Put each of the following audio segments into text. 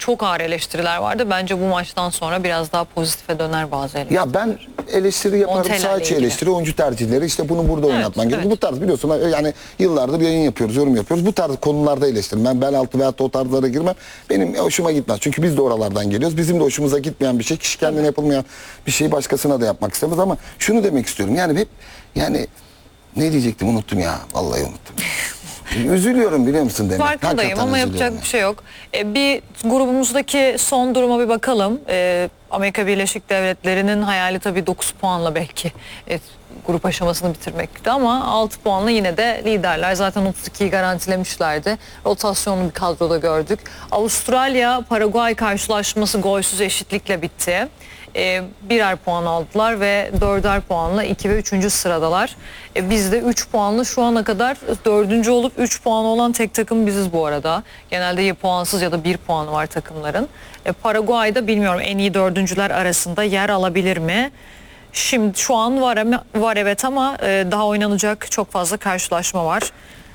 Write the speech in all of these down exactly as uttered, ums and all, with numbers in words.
çok ağır eleştiriler vardı. Bence bu maçtan sonra biraz daha pozitife döner bazı eleştiriler. Ya ben eleştiri yaparım, Montella ile sadece ilgili. eleştiri, oyuncu tercihleri, işte bunu burada Evet, oynatman evet. gerekiyor. Bu tarz, biliyorsun yani yıllardır yayın yapıyoruz, yorum yapıyoruz. Bu tarz konularda eleştiririm. Ben bel altı veyahut da o tarzlara girmem. Benim hoşuma gitmez. Çünkü biz de oralardan geliyoruz. Bizim de hoşumuza gitmeyen bir şey, kişi kendine yapılmayan bir şeyi başkasına da yapmak istemez. Ama şunu demek istiyorum. Yani hep yani ne diyecektim, unuttum ya. Vallahi unuttum. Üzülüyorum, biliyor musun Demet? Farkındayım Hakikaten ama üzülüyorum yapacak ya. bir şey yok. E, bir grubumuzdaki son duruma bir bakalım. E, Amerika Birleşik Devletleri'nin hayali tabii dokuz puanla belki e, grup aşamasını bitirmekti ama altı puanla yine de liderler. Zaten otuz ikiyi garantilemişlerdi. Rotasyonlu bir kadroda gördük. Avustralya Paraguay karşılaşması golsüz eşitlikle bitti. E, birer puan aldılar ve dörder puanla iki ve üçüncü sıradalar. E, biz de üç puanla şu ana kadar dördüncü olup üç puan olan tek takım biziz bu arada. Genelde ya puansız ya da bir puanı var takımların. E, Paraguay'da bilmiyorum en iyi dördüncüler arasında yer alabilir mi? Şimdi şu an var, ama, var evet ama e, daha oynanacak çok fazla karşılaşma var.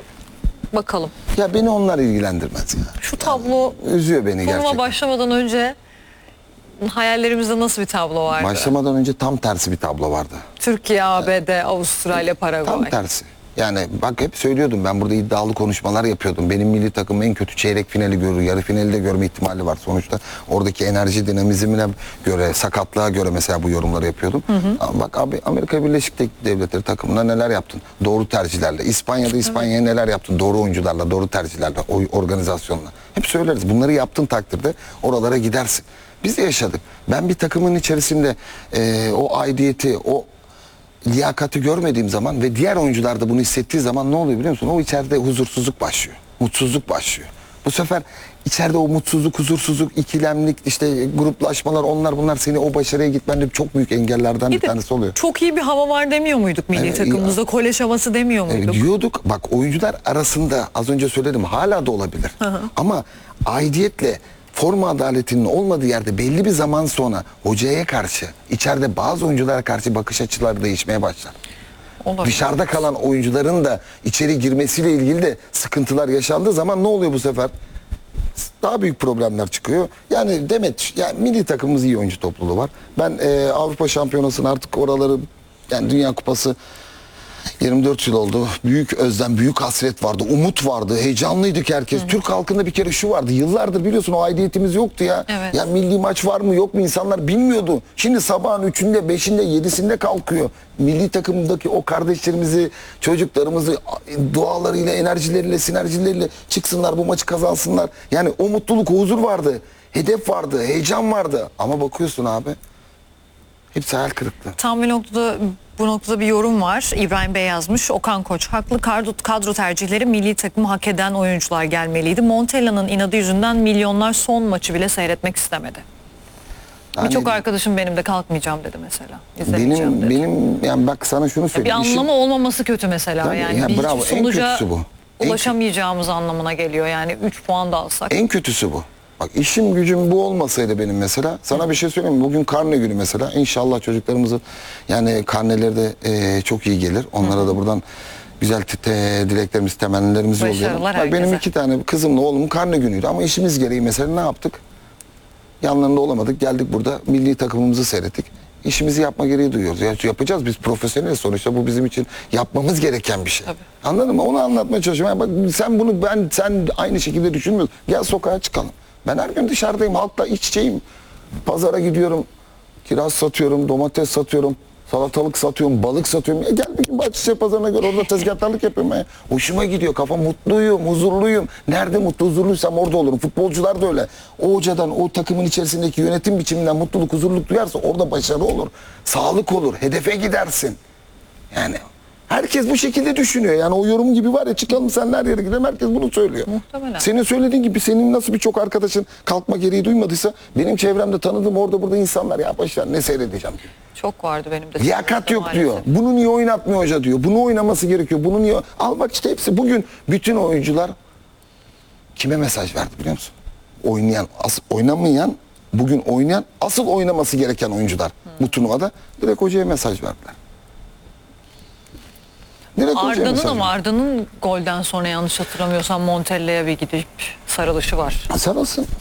Bakalım. Ya beni onlar ilgilendirmez ya. Şu tablo Yani üzüyor beni turnuva gerçekten. başlamadan önce hayallerimizde nasıl bir tablo vardı? Başlamadan önce tam tersi bir tablo vardı. Türkiye, A B D, Avustralya, Paraguay. Tam tersi. Yani bak, hep söylüyordum, ben burada iddialı konuşmalar yapıyordum. Benim milli takım en kötü çeyrek finali görür, yarı finali de görme ihtimali var. Sonuçta oradaki enerji dinamizmine göre, sakatlığa göre mesela bu yorumları yapıyordum. Hı hı. Ama bak abi, Amerika Birleşik Devletleri takımına neler yaptın? Doğru tercihlerle. İspanya'da İspanya'ya evet. neler yaptın? Doğru oyuncularla, doğru tercihlerle, organizasyonla. Hep söyleriz. Bunları yaptığın takdirde oralara gidersin. Biz de yaşadık. Ben bir takımın içerisinde e, o aidiyeti, o liyakati görmediğim zaman ve diğer oyuncular da bunu hissettiği zaman ne oluyor biliyor musun? O içeride huzursuzluk başlıyor. Mutsuzluk başlıyor. Bu sefer içeride o mutsuzluk, huzursuzluk, ikilemlik, işte gruplaşmalar, onlar bunlar seni o başarıya gitmende çok büyük engellerden bir, bir tanesi oluyor. Çok iyi bir hava var demiyor muyduk milli evet, takımımızda? Ya. Kolej havası demiyor muyduk? E, diyorduk. Bak, oyuncular arasında az önce söyledim, hala da olabilir. Hı hı. Ama aidiyetle, forma adaletinin olmadığı yerde belli bir zaman sonra hocaya karşı, içeride bazı oyunculara karşı bakış açıları değişmeye başlar. Olabilir. Dışarıda kalan oyuncuların da içeri girmesiyle ilgili de sıkıntılar yaşandığı zaman ne oluyor bu sefer? Daha büyük problemler çıkıyor. Yani Demet, yani milli takımımız iyi oyuncu topluluğu var. Ben e, Avrupa Şampiyonası'nın artık oraları, yani Dünya Kupası yirmi dört yıl oldu. Büyük özlem, büyük hasret vardı. Umut vardı. Heyecanlıydık herkes. Hı. Türk halkında bir kere şu vardı. Yıllardır biliyorsun o aidiyetimiz yoktu ya. Evet. Ya milli maç var mı yok mu insanlar bilmiyordu. Şimdi sabahın üçünde, beşinde, yedisinde kalkıyor. Milli takımdaki o kardeşlerimizi, çocuklarımızı dualarıyla, enerjileriyle, sinerjileriyle çıksınlar, bu maçı kazansınlar. Yani o mutluluk, o huzur vardı. Hedef vardı, heyecan vardı. Ama bakıyorsun abi, hepsi hayal kırıklığı. Tam bir noktada, bu noktada bir yorum var. İbrahim Bey yazmış. Okan Koç haklı, kadro, kadro tercihleri milli takımı hak eden oyuncular gelmeliydi. Montella'nın inadı yüzünden milyonlar son maçı bile seyretmek istemedi. Yani, birçok arkadaşım benim de kalkmayacağım dedi mesela. Benim dedi. benim yani bak sana şunu söyleyeyim. Bir anlamı İşin, olmaması kötü mesela. Tabii, yani, yani bir bravo, sonuca bu. ulaşamayacağımız en anlamına geliyor. Yani üç puan da alsak. En kötüsü bu. Bak, işim gücüm bu olmasaydı benim mesela, sana bir şey söyleyeyim mi? Bugün karne günü mesela. İnşallah çocuklarımızın yani karneleri de e, çok iyi gelir. Onlara Hı. da buradan güzel te, dileklerimiz, temennilerimizi yollayalım. Bak, benim iki tane kızımla oğlumun karne günüydü ama işimiz gereği mesela ne yaptık? Yanlarında olamadık. Geldik burada milli takımımızı seyrettik. İşimizi yapma gereği duyuyoruz. Ya yapacağız, biz profesyoneliz sonuçta, bu bizim için yapmamız gereken bir şey. Tabii. Anladın mı? Onu anlatmaya çalışıyorum. Yani bak, sen bunu ben sen aynı şekilde düşünmüyorsun. Gel sokağa çıkalım. Ben her gün dışarıdayım, halkla iç içeyim. Pazara gidiyorum, kiraz satıyorum, domates satıyorum, salatalık satıyorum, balık satıyorum. Ya gel bir gün Bahçeşehir pazarına göre orada tezgahtarlık yapıyorum ya. Hoşuma gidiyor, kafam, mutluyum, huzurluyum. Nerede mutlu, huzurluysam orada olurum. Futbolcular da öyle. O hocadan, o takımın içerisindeki yönetim biçiminden mutluluk, huzurluluk duyarsa orada başarı olur. Sağlık olur, hedefe gidersin. Yani herkes bu şekilde düşünüyor. Yani o yorum gibi var ya, çıkalım sen her yere gidelim, herkes bunu söylüyor. Muhtemelen. Senin söylediğin gibi, senin nasıl birçok arkadaşın kalkma gereği duymadıysa, benim çevremde tanıdığım orada burada insanlar, ya başlar ne seyredeceğim diyor. Çok vardı benim de. Liyakat yok maalesef diyor. Bunu niye oynatmıyor hoca diyor. Bunu oynaması gerekiyor. Bunu niye... Al bak işte hepsi bugün bütün oyuncular kime mesaj verdi biliyor musun? Oynayan, asıl oynamayan, bugün oynayan, asıl oynaması gereken oyuncular Hı. bu turnuvada direkt hocaya mesaj verdiler. Arda'nın ama Arda'nın golden sonra yanlış hatırlamıyorsam Montella'ya bir gidip sarılışı var. Sarılsın.